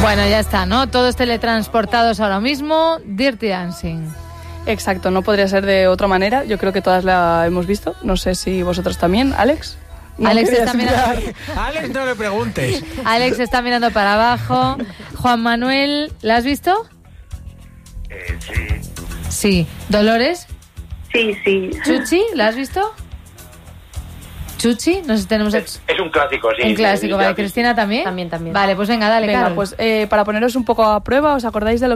Bueno, ya está, ¿no? Todos teletransportados ahora mismo. Dirty Dancing. Exacto, no podría ser de otra manera. Yo creo que todas la hemos visto. No sé si vosotros también, Alex. No, Alex está mirando. Alex, no le preguntes. Alex está mirando para abajo. Juan Manuel, ¿la has visto? Sí. Sí. ¿Dolores? Sí. ¿Chuchi, la has visto? ¿Chuchi? No sé si tenemos... Es un clásico, sí. Un clásico, vale. ¿Cristina también? También. Vale, pues venga, dale, Venga, Carol. pues para poneros un poco a prueba, ¿os acordáis de lo